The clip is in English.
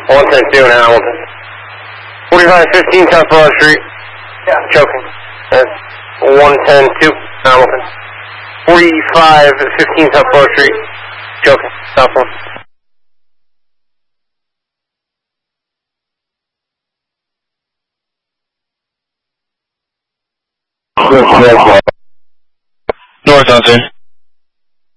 110-2 in Hamilton. 4515 South Broad Street. Yeah. Choking. That's 110-2 Hamilton. 4515 South Broad Street. Choking. South 1. North, Hudson.